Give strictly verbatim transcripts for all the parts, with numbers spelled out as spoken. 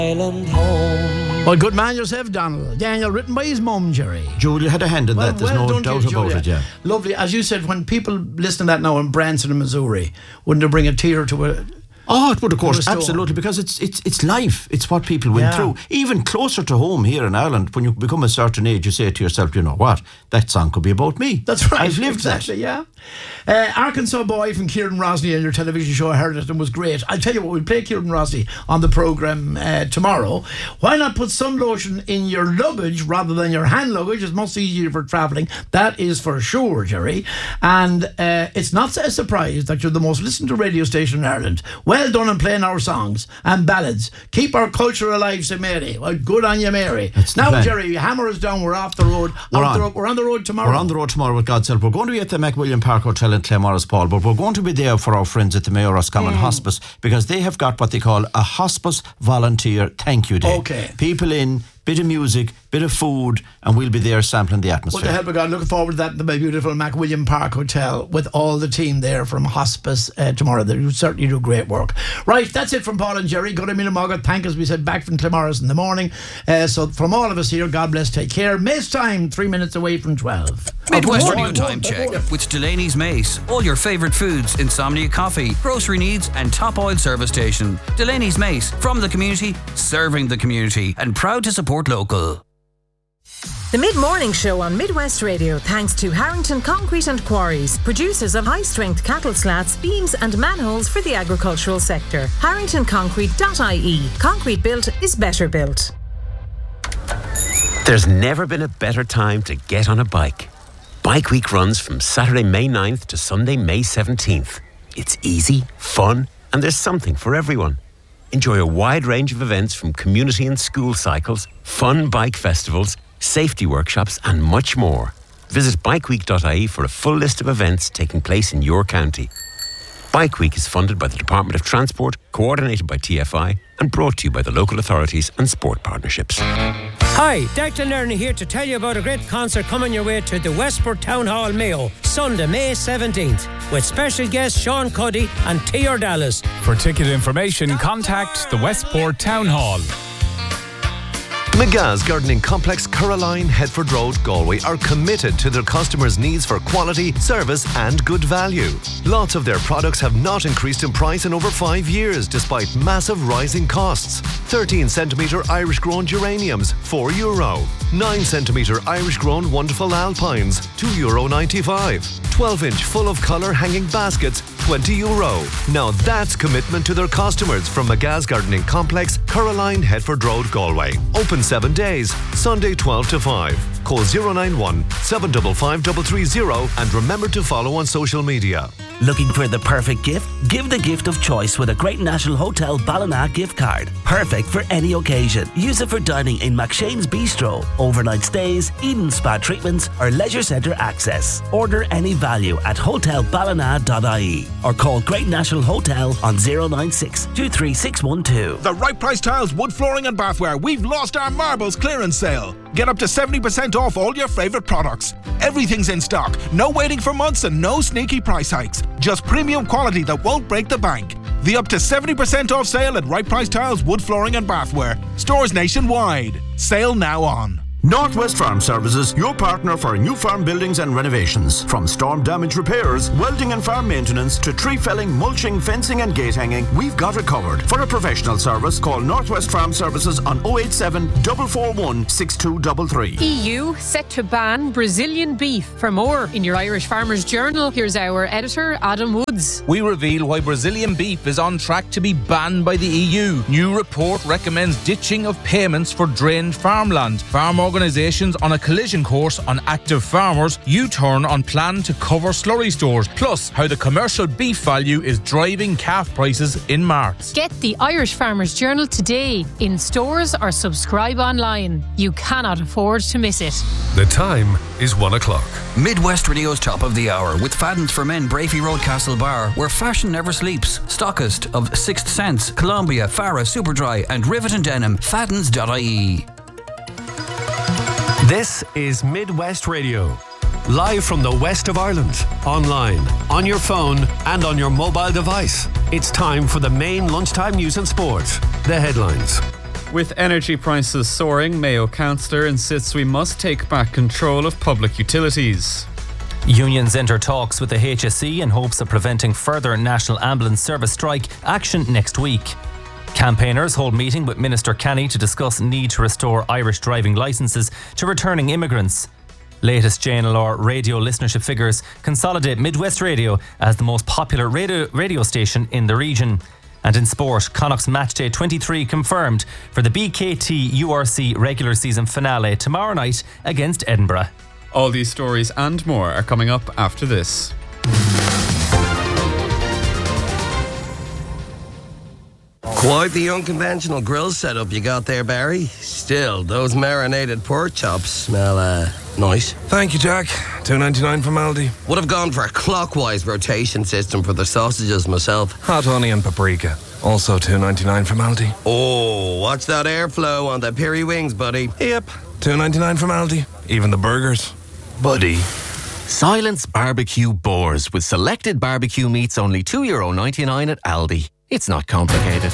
Island home. Well, good man yourself, Donald. Daniel, written by his mum, Jerry. Julia had a hand in Well, that, there's well no done to doubt you, about Julia. it, yeah. Lovely. As you said, when people listen to that now in Branson and Missouri, wouldn't it bring a tear to a... Oh, it would, of course, Restore. absolutely, because it's it's it's life. It's what people went Yeah. through. Even closer to home here in Ireland, when you become a certain age, you say to yourself, you know what, that song could be about me. That's right. I've lived exactly, that. yeah. Uh, Arkansas Boy from Kieran Rosny on your television show, I heard it and was great. I'll tell you what, we'll play Kieran Rosny on the programme uh, tomorrow. Why not put sun lotion in your luggage rather than your hand luggage? It's much easier for travelling. That is for sure, Jerry. And uh, it's not a surprise that you're the most listened to radio station in Ireland. Well done in playing our songs and ballads. Keep our culture alive, say Mary. Well, good on you, Mary. That's the now, plan. Jerry, hammer us down. We're off the road. We're Off the on. road. We're on the road tomorrow. We're on the road tomorrow with God's help. We're going to be at the McWilliam Park Hotel in Claremorris, Paul, but we're going to be there for our friends at the Mayo Roscommon Mm. Hospice, because they have got what they call a Hospice Volunteer Thank You Day. Okay. People in, bit of music, bit of food, and we'll be there sampling the What atmosphere. the help of God, looking forward to that in the beautiful McWilliam Park Hotel with all the team there from Hospice uh, tomorrow. They certainly do great work. Right, that's it from Paul and Jerry. Good Emil Mogga. Thank us. We said back from Claremorris in the morning. Uh, so from all of us here, God bless, take care. Mace time, three minutes away from twelve. Midwest Oh, Radio oh, Time oh, Check oh, oh. with Delaney's Mace. All your favourite foods, Insomnia Coffee, grocery needs and top oil service station. Delaney's Mace, from the community, serving the community, and proud to support local. The Mid-Morning Show on Midwest Radio, thanks to Harrington Concrete and Quarries, producers of high-strength cattle slats, beams and manholes for the agricultural sector. harrington concrete dot I E. Concrete built is better built. There's never been a better time to get on a bike. Bike Week runs from Saturday, May ninth to Sunday, May seventeenth. It's easy, fun, and there's something for everyone. Enjoy a wide range of events from community and school cycles, fun bike festivals, safety workshops, and much more. Visit bike week dot I E for a full list of events taking place in your county. Bike Week is funded by the Department of Transport, coordinated by T F I, and brought to you by the local authorities and sport partnerships. Hi, Declan Lerner here to tell you about a great concert coming your way to the Westport Town Hall, Mayo, Sunday, May seventeenth, with special guests Sean Cuddy and T.R. Dallas. For ticket information, contact the Westport Town Hall. McGa's Gardening Complex, Caroline, Headford Road, Galway are committed to their customers' needs for quality, service and good value. Lots of their products have not increased in price in over five years despite massive rising costs. thirteen centimetre Irish grown geraniums, four euro. nine centimetre Irish grown wonderful alpines, two euro ninety-five. twelve inch full of colour hanging baskets, twenty euro. Now that's commitment to their customers from McGa's Gardening Complex, Caroline, Headford Road, Galway. Open seven days, Sunday twelve to five. Call zero nine one, seven five five three three zero and remember to follow on social media. Looking for the perfect gift? Give the gift of choice with a Great National Hotel Ballina gift card. Perfect for any occasion. Use it for dining in McShane's Bistro, overnight stays, Eden Spa treatments, or leisure centre access. Order any value at hotel ballina dot I E or call Great National Hotel on zero nine six, two three six one two. The Right Price Tiles, wood flooring and bathware. We've lost our marbles clearance sale. Get up to seventy percent off all your favourite products. Everything's in stock. No waiting for months and no sneaky price hikes. Just premium quality that won't break the bank. The up to seventy percent off sale at Right Price Tiles, wood flooring and bathware. Stores nationwide. Sale now on. Northwest Farm Services, your partner for new farm buildings and renovations. From storm damage repairs, welding and farm maintenance to tree felling, mulching, fencing and gate hanging, we've got it covered. For a professional service, call Northwest Farm Services on oh eight seven, four four one, six two three three. E U set to ban Brazilian beef. For more in your Irish Farmers Journal, here's our editor, Adam Woods. We reveal why Brazilian beef is on track to be banned by the E U. New report recommends ditching of payments for drained farmland. Farm organisations on a collision course on active farmers, U-turn on plan to cover slurry stores, plus how the commercial beef value is driving calf prices in March. Get the Irish Farmers Journal today in stores or subscribe online. You cannot afford to miss it. The time is one o'clock. Midwest Radio's Top of the Hour with Fadden's for Men, Brafey Road, Castle Bar, where fashion never sleeps. Stockist of Sixth Sense, Columbia, Farah, Superdry and Rivet and Denim. Faddens dot I E. This is Midwest Radio. Live from the west of Ireland, online, on your phone and on your mobile device. It's time for the main lunchtime news and sport. The headlines. With energy prices soaring, Mayo councillor insists we must take back control of public utilities. Unions enter talks with the H S E in hopes of preventing further National Ambulance Service strike action next week. Campaigners hold meeting with Minister Kenny to discuss need to restore Irish driving licences to returning immigrants. Latest J N L R radio listenership figures consolidate Midwest Radio as the most popular radio, radio station in the region. And in sport, Connacht's Matchday twenty-three confirmed for the B K T U R C regular season finale tomorrow night against Edinburgh. All these stories and more are coming up after this. Quite the unconventional grill setup you got there, Barry. Still, those marinated pork chops smell uh, nice. Thank you, Jack. two ninety-nine from Aldi. Would have gone for a clockwise rotation system for the sausages myself. Hot honey and paprika. Also two ninety-nine from Aldi. Oh, watch that airflow on the peri wings, buddy. Yep. two ninety-nine from Aldi. Even the burgers. Buddy. Silence Barbecue Boars with selected barbecue meats only two euro ninety-nine at Aldi. It's not complicated.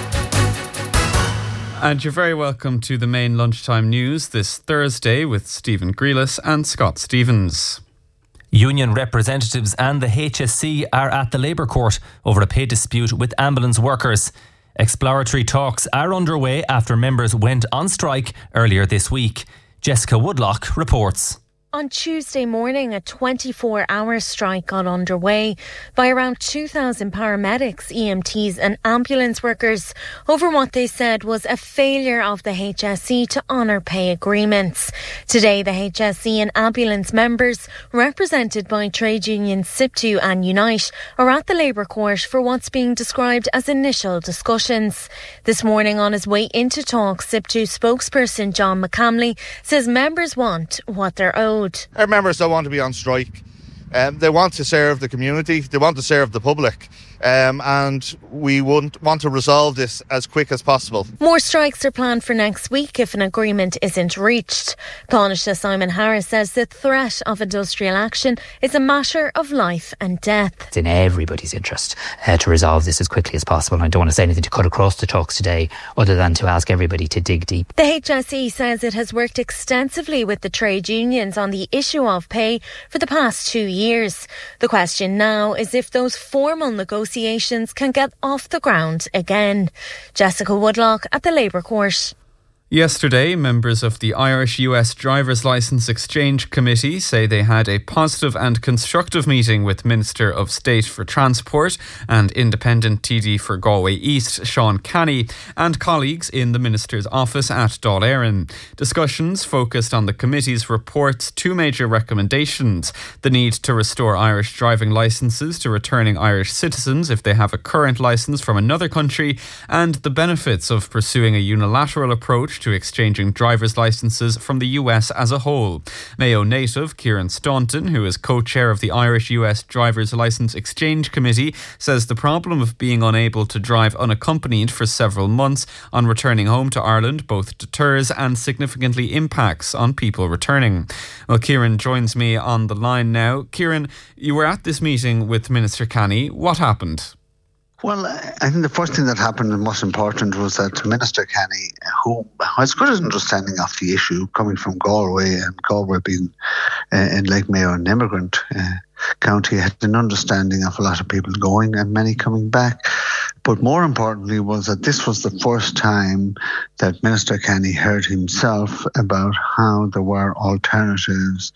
And you're very welcome to the main lunchtime news this Thursday with Stephen Grealis and Scott Stevens. Union representatives and the H S E are at the Labour Court over a pay dispute with ambulance workers. Exploratory talks are underway after members went on strike earlier this week. Jessica Woodlock reports. On Tuesday morning, a twenty-four hour strike got underway by around two thousand paramedics, E M Ts and ambulance workers over what they said was a failure of the H S E to honour pay agreements. Today, the H S E and ambulance members, represented by trade unions SIPTU and Unite, are at the Labour Court for what's being described as initial discussions. This morning, on his way into talks, SIPTU spokesperson John McCamley says members want what they're owed. Our members don't want to be on strike. Um, they want to serve the community, they want to serve the public, um, and we want, want to resolve this as quick as possible. More strikes are planned for next week if an agreement isn't reached. Taoiseach Simon Harris says the threat of industrial action is a matter of life and death. It's in everybody's interest uh, to resolve this as quickly as possible. And I don't want to say anything to cut across the talks today other than to ask everybody to dig deep. The H S E says it has worked extensively with the trade unions on the issue of pay for the past two years. Years. The question now is if those formal negotiations can get off the ground again. Jessica Woodlock at the Labour Court. Yesterday, members of the Irish U S Driver's Licence Exchange Committee say they had a positive and constructive meeting with Minister of State for Transport and Independent T D for Galway East, Sean Canny, and colleagues in the Minister's office at Dáil Éireann. Discussions focused on the committee's report's two major recommendations: the need to restore Irish driving licences to returning Irish citizens if they have a current licence from another country, and the benefits of pursuing a unilateral approach to exchanging driver's licences from the U S as a whole. Mayo native Kieran Staunton, who is co-chair of the Irish U S Driver's Licence Exchange Committee, says the problem of being unable to drive unaccompanied for several months on returning home to Ireland both deters and significantly impacts on people returning. Well, Kieran joins me on the line now. Kieran, you were at this meeting with Minister Canny. What happened? Well, I think the first thing that happened and most important was that Minister Kenny, who has good understanding of the issue, coming from Galway, and Galway being uh, in Lake Mayo an immigrant uh, county, had an understanding of a lot of people going and many coming back. But more importantly was that this was the first time that Minister Kenny heard himself about how there were alternatives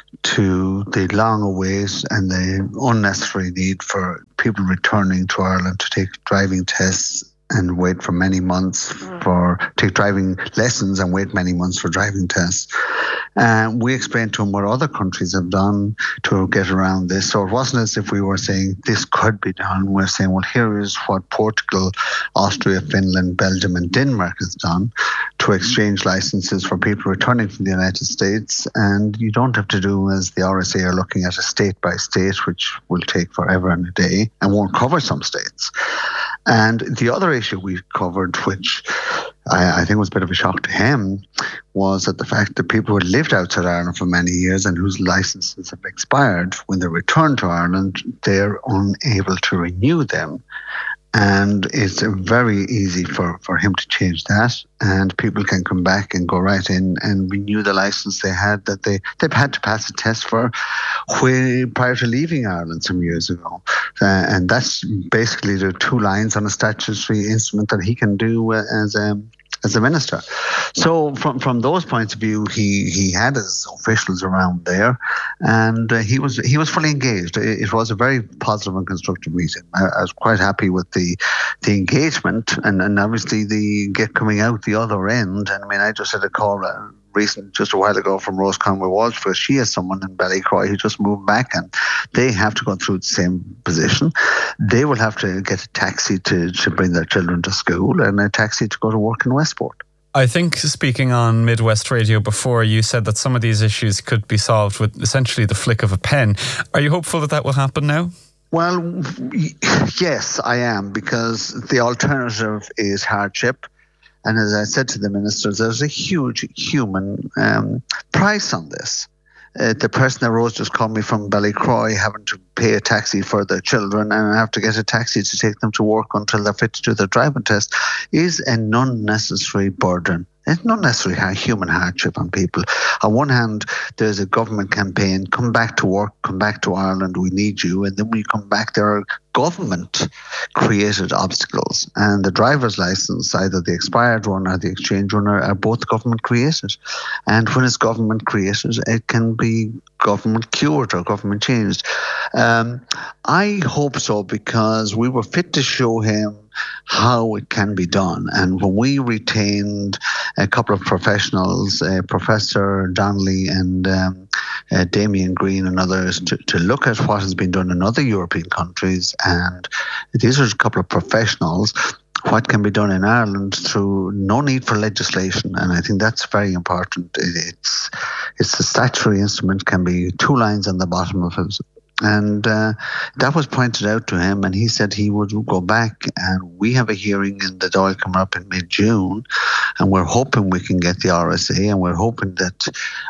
to the long awaits and the unnecessary need for people returning to Ireland to take driving tests and wait for many months for take driving lessons and wait many months for driving tests. And we explained to him what other countries have done to get around this. So it wasn't as if we were saying this could be done. We're saying, well, here is what Portugal, Austria, Finland, Belgium and Denmark has done to exchange licenses for people returning from the United States. And you don't have to do as the R S A are looking at a state by state, which will take forever and a day and won't cover some states. And the other issue we covered, which I, I think was a bit of a shock to him, was that the fact that people who had lived outside Ireland for many years and whose licenses have expired, when they return to Ireland, they're unable to renew them. And it's very easy for, for him to change that, and people can come back and go right in and renew the licence they had that they, they've had to pass a test for when, prior to leaving Ireland some years ago. Uh, and that's basically the two lines on a statutory instrument that he can do uh, as a as a minister. So from from those points of view, he, he had his officials around there, and uh, he was he was fully engaged. It, it was a very positive and constructive meeting. I, I was quite happy with the the engagement, and, and obviously the get coming out the other end. And I mean, I just had a call uh, recent just a while ago from Rose Conway Walsh, where she has someone in Ballycroy who just moved back, and they have to go through the same position. They will have to get a taxi to, to bring their children to school and a taxi to go to work in Westport. I think speaking on Midwest Radio before, you said that some of these issues could be solved with essentially the flick of a pen. Are you hopeful that that will happen now? Well, yes, I am, because the alternative is hardship. And as I said to the ministers, there's a huge human um, price on this. Uh, the person that Rose just called me from Ballycroy having to pay a taxi for their children and have to get a taxi to take them to work until they're fit to do their driving test is an unnecessary burden. It's not necessarily human hardship on people. On one hand, there's a government campaign, come back to work, come back to Ireland, we need you. And then when you come back, there are government-created obstacles. And the driver's licence, either the expired one or the exchange one, are both government-created. And when it's government-created, it can be government-cured or government-changed. Um, I hope so, because we were fit to show him how it can be done. And when we retained a couple of professionals, uh, Professor Donnelly and um, uh, Damien Green and others, to, to look at what has been done in other European countries, and these are a couple of professionals, what can be done in Ireland through no need for legislation. And I think that's very important. It's, it's a statutory instrument, can be two lines on the bottom of it. And uh, that was pointed out to him, and he said he would go back. And we have a hearing in the Dáil coming up in mid-June, and we're hoping we can get the R S A, and we're hoping that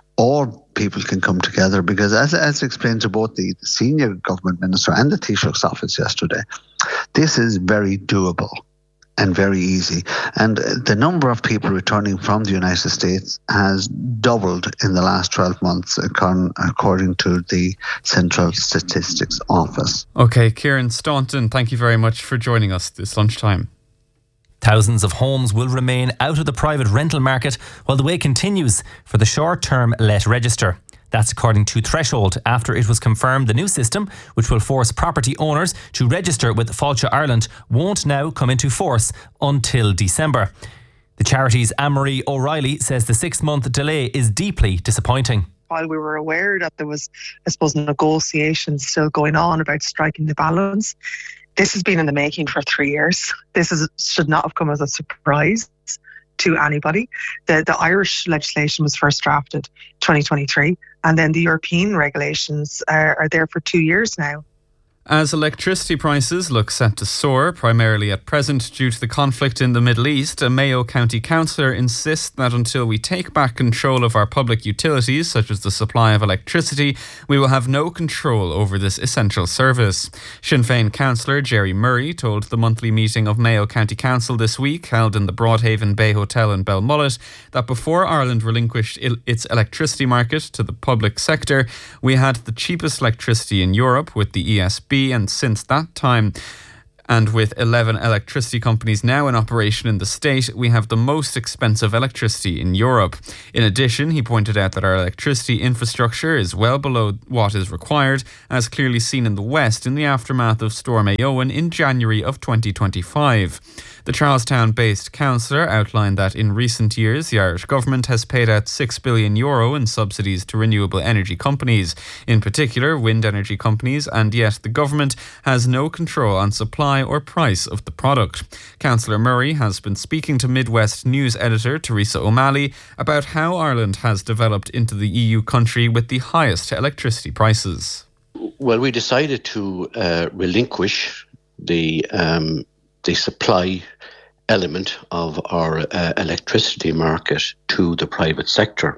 all people can come together, because as, as explained to both the senior government minister and the Taoiseach's office yesterday, this is very doable and very easy. And the number of people returning from the United States has doubled in the last twelve months, according to the Central Statistics Office. Okay, Kieran Staunton, thank you very much for joining us this lunchtime. Thousands of homes will remain out of the private rental market while the wait continues for the short-term let register. That's according to Threshold, after it was confirmed the new system, which will force property owners to register with Fáilte Ireland, won't now come into force until December. The charity's Anne-Marie O'Reilly says the six-month delay is deeply disappointing. While we were aware that there was, I suppose, negotiations still going on about striking the balance, this has been in the making for three years. This is, should not have come as a surprise to anybody. The, the Irish legislation was first drafted twenty twenty-three, and then the European regulations are, are there for two years now. As electricity prices look set to soar, primarily at present due to the conflict in the Middle East, a Mayo County councillor insists that until we take back control of our public utilities, such as the supply of electricity, we will have no control over this essential service. Sinn Féin councillor Jerry Murray told the monthly meeting of Mayo County Council this week, held in the Broadhaven Bay Hotel in Belmullet, that before Ireland relinquished il- its electricity market to the public sector, we had the cheapest electricity in Europe with the E S B. And since that time, and with eleven electricity companies now in operation in the state, we have the most expensive electricity in Europe. In addition, he pointed out that our electricity infrastructure is well below what is required, as clearly seen in the West in the aftermath of Storm Éowyn in January of twenty twenty-five. The Charlestown-based councillor outlined that in recent years the Irish government has paid out six billion euro in subsidies to renewable energy companies, in particular wind energy companies, and yet the government has no control on supply or price of the product. Councillor Murray has been speaking to Midwest News editor Teresa O'Malley about how Ireland has developed into the E U country with the highest electricity prices. Well, we decided to uh, relinquish the um, the supply element of our uh, electricity market to the private sector.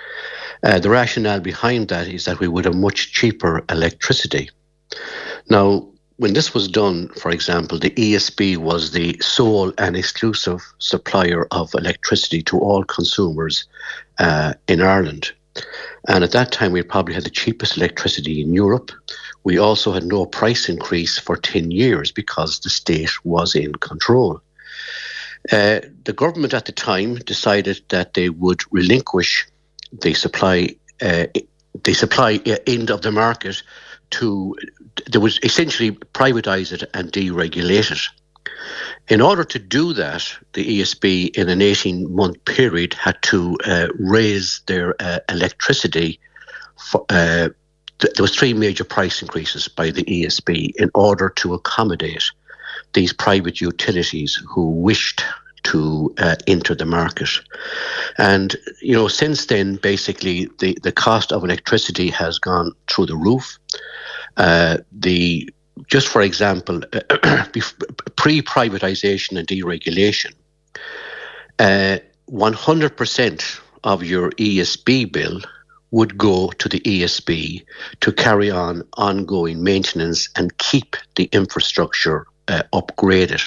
Uh, the rationale behind that is that we would have much cheaper electricity. Now, when this was done, for example, the E S B was the sole and exclusive supplier of electricity to all consumers uh, in Ireland. And at that time, we probably had the cheapest electricity in Europe. We also had no price increase for ten years because the state was in control. Uh, the government at the time decided that they would relinquish the supply, uh, the supply end of the market to, there was essentially privatise it and deregulate it. In order to do that, the E S B in an eighteen-month period had to uh, raise their uh, electricity. For, uh, th- there was three major price increases by the E S B in order to accommodate these private utilities who wished to uh, enter the market. And, you know, since then, basically, the, the cost of electricity has gone through the roof. Uh, the Just for example, pre-privatisation and deregulation, uh, one hundred percent of your E S B bill would go to the E S B to carry on ongoing maintenance and keep the infrastructure uh, upgraded.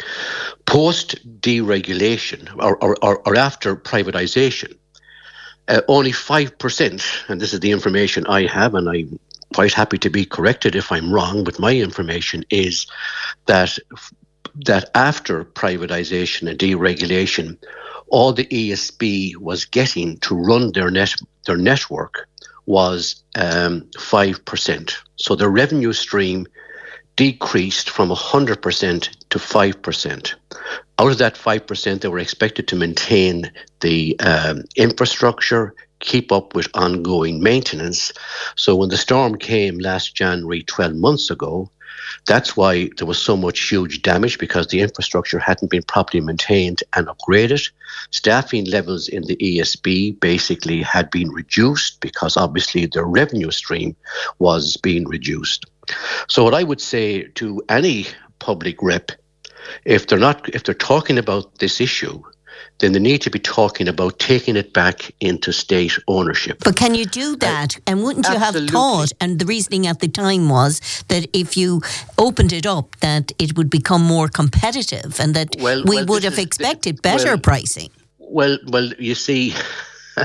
Post-deregulation, or, or, or, or after privatisation, uh, only five percent, and this is the information I have, and I'm quite happy to be corrected if I'm wrong, but my information is that that after privatisation and deregulation, all the E S B was getting to run their net their network was um, five percent. So the revenue stream decreased from one hundred percent to five percent. Out of that five percent, they were expected to maintain the um, infrastructure, keep up with ongoing maintenance. So when the storm came last January, twelve months ago, that's why there was so much huge damage, because the infrastructure hadn't been properly maintained and upgraded. Staffing levels in the E S B basically had been reduced because obviously their revenue stream was being reduced. So what I would say to any public rep, if they're not, if they're talking about this issue, then they need to be talking about taking it back into state ownership. But can you do that? Uh, and wouldn't you absolutely. have thought, and the reasoning at the time was that if you opened it up, that it would become more competitive and that well, we well, would have is, expected this, better well, pricing? Well, well, you see, uh,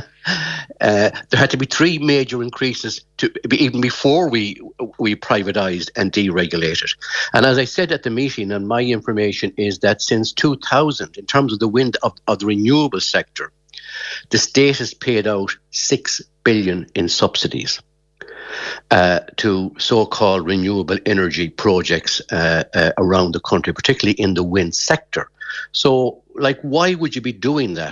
there had to be three major increases to even before we we privatised and deregulated. And as I said at the meeting, and my information is that since two thousand, in terms of the wind of, of the renewable sector, the state has paid out six billion in subsidies uh, to so-called renewable energy projects uh, uh, around the country, particularly in the wind sector. So, like, why would you be doing that?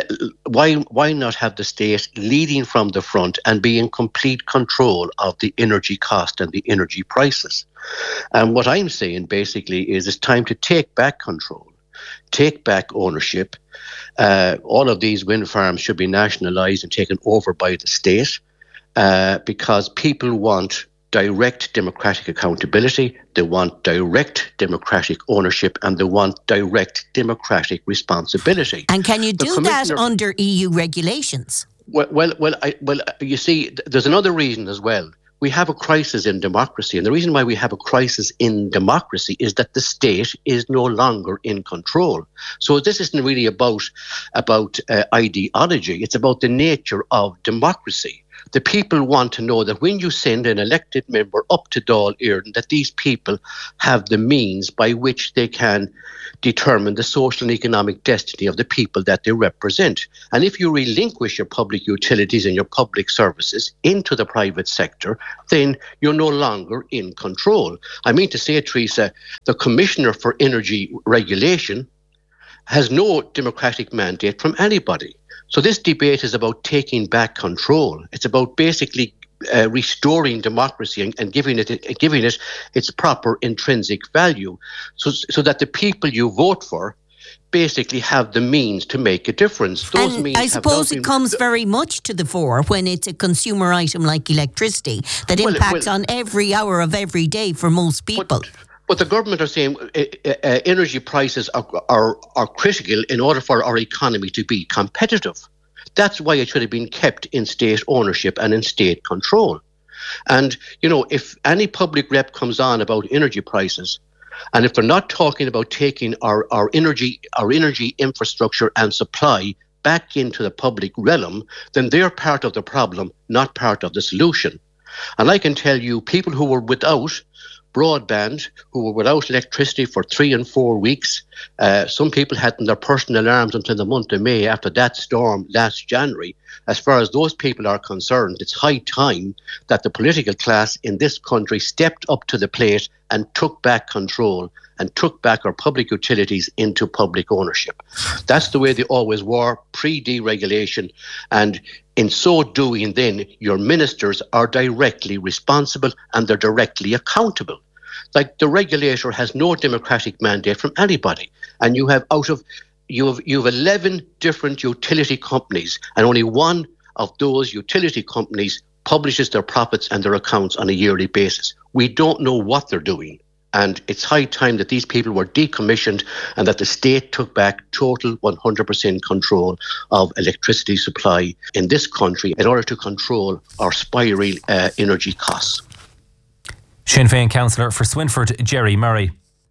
Why why not have the state leading from the front and be in complete control of the energy cost and the energy prices? And what I'm saying basically is it's time to take back control, take back ownership. Uh, all of these wind farms should be nationalised and taken over by the state uh, because people want direct democratic accountability, they want direct democratic ownership, and they want direct democratic responsibility. And can you do that under E U regulations? Well, well, well, I, well, you see, there's another reason as well. We have a crisis in democracy, and the reason why we have a crisis in democracy is that the state is no longer in control. So this isn't really about about uh, ideology; it's about the nature of democracy. The people want to know that when you send an elected member up to Dáil Éireann, that these people have the means by which they can determine the social and economic destiny of the people that they represent. And if you relinquish your public utilities and your public services into the private sector, then you're no longer in control. I mean to say, Teresa, the Commissioner for Energy Regulation has no democratic mandate from anybody. So this debate is about taking back control. It's about basically uh, restoring democracy and, and giving it uh, giving it its proper intrinsic value, so so that the people you vote for basically have the means to make a difference. Those and means I suppose it comes very much to the fore when it's a consumer item like electricity that well, impacts well, on every hour of every day for most people. But, But the government are saying uh, uh, energy prices are, are are critical in order for our economy to be competitive. That's why it should have been kept in state ownership and in state control. And, you know, if any public rep comes on about energy prices, and if they're not talking about taking our, our energy our energy infrastructure and supply back into the public realm, then they're part of the problem, not part of the solution. And I can tell you, people who were without broadband, who were without electricity for three and four weeks, uh, some people had in their personal alarms until the month of May after that storm last January. As far as those people are concerned, it's high time that the political class in this country stepped up to the plate and took back control and took back our public utilities into public ownership. That's the way they always were, pre-deregulation. And in so doing, then, your ministers are directly responsible and they're directly accountable. Like, the regulator has no democratic mandate from anybody. And you have out of you have you have eleven different utility companies, and only one of those utility companies publishes their profits and their accounts on a yearly basis. We don't know what they're doing. And it's high time that these people were decommissioned and that the state took back total one hundred percent control of electricity supply in this country in order to control our spiraling uh, energy costs. Sinn Féin councillor for Swinford, Jerry Murray.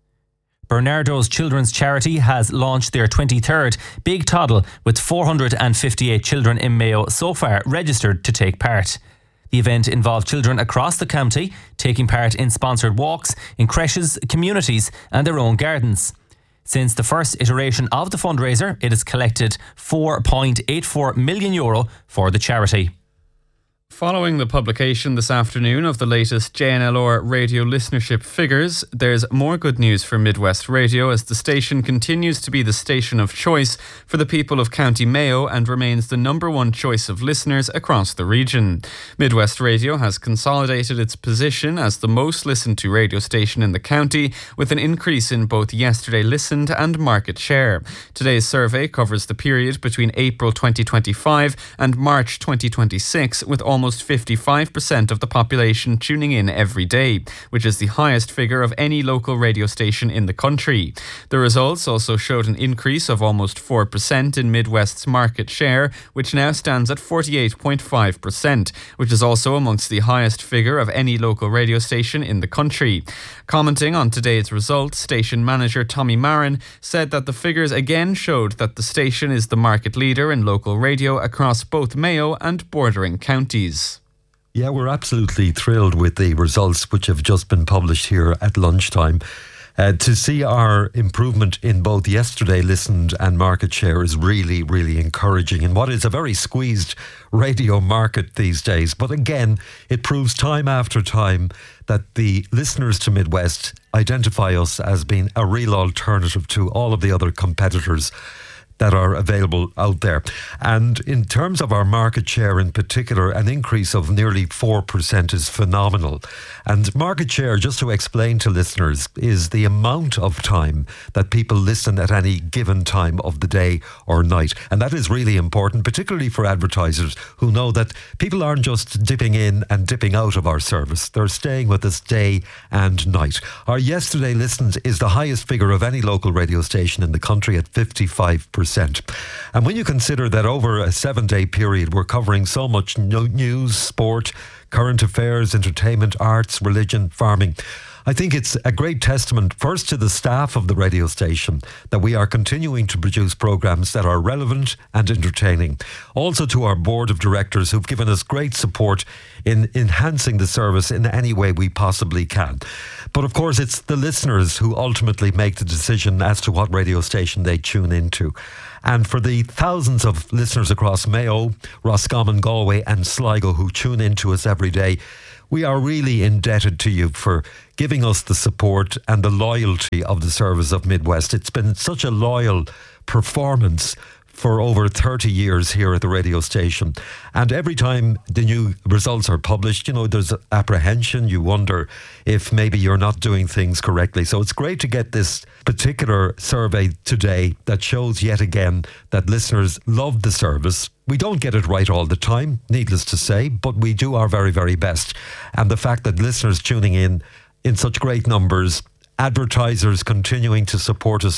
Bernardo's Children's Charity has launched their twenty-third Big Toddle with four hundred fifty-eight children in Mayo so far registered to take part. The event involved children across the county taking part in sponsored walks in creches, communities and their own gardens. Since the first iteration of the fundraiser, it has collected four point eight four million euro for the charity. Following the publication this afternoon of the latest J N L R radio listenership figures, there's more good news for Midwest Radio as the station continues to be the station of choice for the people of County Mayo and remains the number one choice of listeners across the region. Midwest Radio has consolidated its position as the most listened to radio station in the county, with an increase in both yesterday listened and market share. Today's survey covers the period between April twenty twenty-five and March twenty twenty-six, with almost Almost fifty-five percent of the population tuning in every day, which is the highest figure of any local radio station in the country. The results also showed an increase of almost four percent in Midwest's market share, which now stands at forty-eight point five percent, which is also amongst the highest figure of any local radio station in the country. Commenting on today's results, station manager Tommy Marin said that the figures again showed that the station is the market leader in local radio across both Mayo and bordering counties. Yeah, we're absolutely thrilled with the results which have just been published here at lunchtime. Uh, to see our improvement in both yesterday listened and market share is really, really encouraging in what is a very squeezed radio market these days. But again, it proves time after time that the listeners to Midwest identify us as being a real alternative to all of the other competitors that are available out there. And in terms of our market share in particular, an increase of nearly four percent is phenomenal. And market share, just to explain to listeners, is the amount of time that people listen at any given time of the day or night. And that is really important, particularly for advertisers who know that people aren't just dipping in and dipping out of our service. They're staying with us day and night. Our yesterday listens is the highest figure of any local radio station in the country at fifty-five percent. And when you consider that over a seven-day period we're covering so much news, sport, current affairs, entertainment, arts, religion, farming, I think it's a great testament first to the staff of the radio station that we are continuing to produce programmes that are relevant and entertaining. Also to our board of directors who've given us great support in enhancing the service in any way we possibly can. But of course it's the listeners who ultimately make the decision as to what radio station they tune into. And for the thousands of listeners across Mayo, Roscommon, Galway and Sligo who tune into us every day, we are really indebted to you for giving us the support and the loyalty of the service of Midwest. It's been such a loyal performance for over thirty years here at the radio station. And every time the new results are published, you know, there's apprehension. You wonder if maybe you're not doing things correctly. So it's great to get this particular survey today that shows yet again that listeners love the service. We don't get it right all the time, needless to say, but we do our very, very best. And the fact that listeners tuning in in such great numbers, advertisers continuing to support us,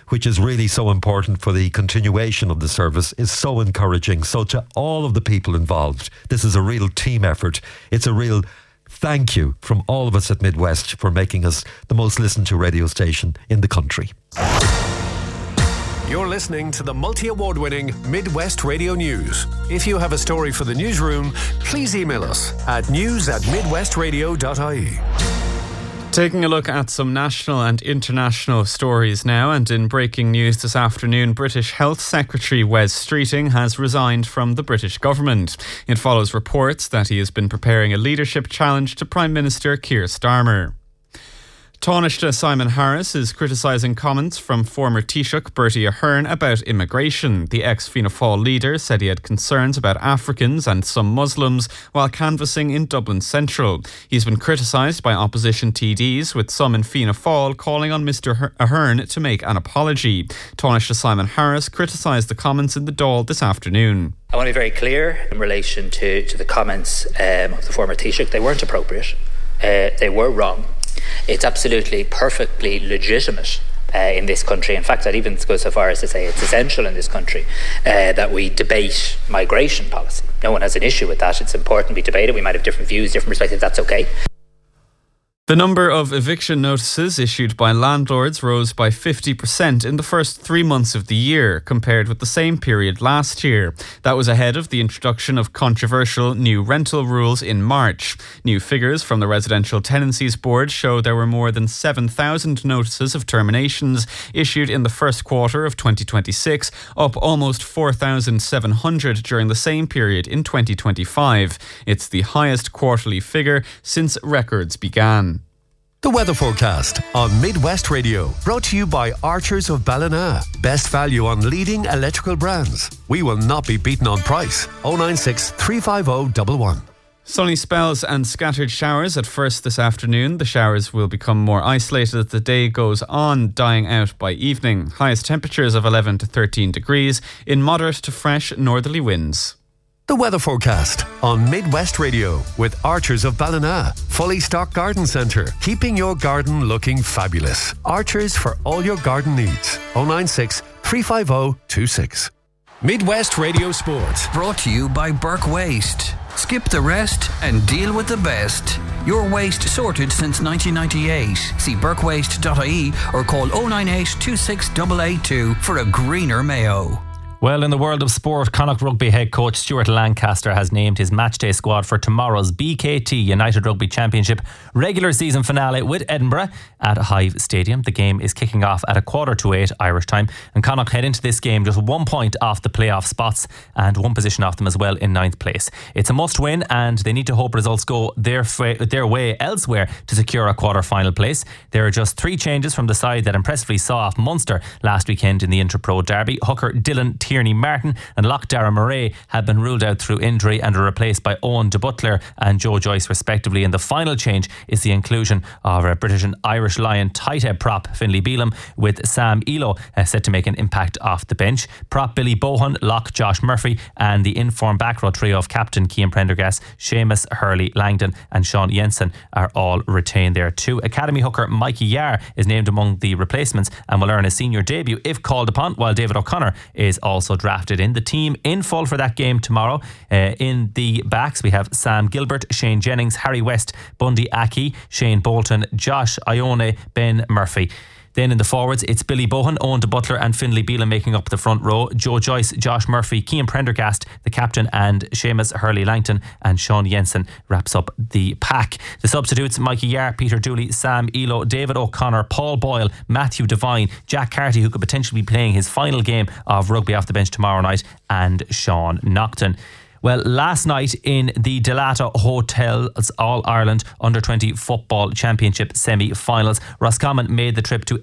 which is really so important for the continuation of the service, is so encouraging. So to all of the people involved, this is a real team effort. It's a real thank you from all of us at Midwest for making us the most listened to radio station in the country. You're listening to the multi-award winning Midwest Radio News. If you have a story for the newsroom, please email us at news at midwestradio dot I E. Taking a look at some national and international stories now, and in breaking news this afternoon, British Health Secretary Wes Streeting has resigned from the British government. It follows reports that he has been preparing a leadership challenge to Prime Minister Keir Starmer. Taoiseach Simon Harris is criticising comments from former Taoiseach Bertie Ahern about immigration. The ex-Fianna Fáil leader said he had concerns about Africans and some Muslims while canvassing in Dublin Central. He's been criticised by opposition T Ds, with some in Fianna Fáil calling on Mr Ahern to make an apology. Taoiseach Simon Harris criticised the comments in the Dáil this afternoon. I want to be very clear in relation to, to the comments um, of the former Taoiseach. They weren't appropriate. Uh, they were wrong. It's absolutely perfectly legitimate uh, in this country. In fact, I'd even go so far as to say it's essential in this country uh, that we debate migration policy. No one has an issue with that. It's important we debate it. We might have different views, different perspectives. That's okay. The number of eviction notices issued by landlords rose by fifty percent in the first three months of the year, compared with the same period last year. That was ahead of the introduction of controversial new rental rules in March. New figures from the Residential Tenancies Board show there were more than seven thousand notices of terminations issued in the first quarter of twenty twenty-six, up almost four thousand seven hundred during the same period in twenty twenty-five. It's the highest quarterly figure since records began. The weather forecast on Midwest Radio, brought to you by Archers of Ballina. Best value on leading electrical brands. We will not be beaten on price. oh nine six, three five oh, one one. Sunny spells and scattered showers at first this afternoon. The showers will become more isolated as the day goes on, dying out by evening. Highest temperatures of eleven to thirteen degrees in moderate to fresh northerly winds. The weather forecast on Midwest Radio with Archers of Ballina. Fully stocked garden centre, keeping your garden looking fabulous. Archers for all your garden needs. oh nine six, three five oh, two six. Midwest Radio Sports. Brought to you by Burke Waste. Skip the rest and deal with the best. Your waste sorted since nineteen ninety-eight. See burke waste dot I E or call oh nine eight, two six eight eight two for a greener Mayo. Well, in the world of sport, Connacht Rugby head coach Stuart Lancaster has named his matchday squad for tomorrow's B K T United Rugby Championship regular season finale with Edinburgh at Hive Stadium. The game is kicking off at a quarter to eight Irish time, and Connacht head into this game just one point off the playoff spots and one position off them as well in ninth place. It's a must win, and they need to hope results go their, their way elsewhere to secure a quarter final place. There are just three changes from the side that impressively saw off Munster last weekend in the Interpro Derby. Hooker Dylan Tierney Martin and lock Dara Murray have been ruled out through injury and are replaced by Owen de Butler and Joe Joyce respectively. And the final change is the inclusion of a British and Irish Lion tight head prop Finlay Bealham, with Sam Elo uh, set to make an impact off the bench. Prop Billy Bohan, lock Josh Murphy, and the informed back row trio of captain Cian Prendergast, Seamus Hurley Langdon and Sean Jensen are all retained there too. Academy hooker Mikey Yar is named among the replacements and will earn a senior debut if called upon, while David O'Connor is also drafted in. The team in full for that game tomorrow. Uh, in the backs we have Sam Gilbert, Shane Jennings, Harry West, Bundy Aki, Shane Bolton, Josh Ione, Ben Murphy. Then in the forwards, it's Billy Bohan, Owen de Butler and Finlay Bealham making up the front row. Joe Joyce, Josh Murphy, Cian Prendergast, the captain, and Seamus Hurley Langton and Sean Jensen wraps up the pack. The substitutes: Mikey Yar, Peter Dooley, Sam Elo, David O'Connor, Paul Boyle, Matthew Devine, Jack Carty, who could potentially be playing his final game of rugby off the bench tomorrow night, and Sean Nocton. Well, last night in the Delata Hotels All-Ireland Under twenty Football Championship semi-finals, Roscommon made the trip to